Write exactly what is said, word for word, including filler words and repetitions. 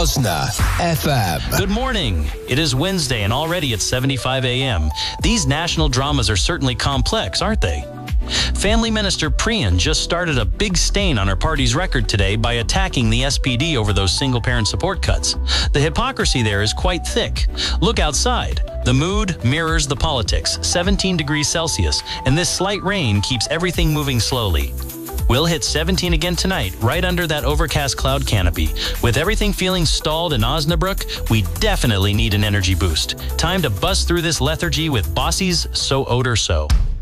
Osna F M. Good morning. It is Wednesday and already it's seventy-five a m These national dramas are certainly complex, aren't they? Family Minister Priyan just started a big stain on her party's record today by attacking the S P D over those single-parent support cuts. The hypocrisy there is quite thick. Look outside. The mood mirrors the politics, seventeen degrees Celsius, and this slight rain keeps everything moving slowly. We'll hit seventeen again tonight, right under that overcast cloud canopy. With everything feeling stalled in Osnabrück, we definitely need an energy boost. Time to bust through this lethargy with Bossy's So Odor So.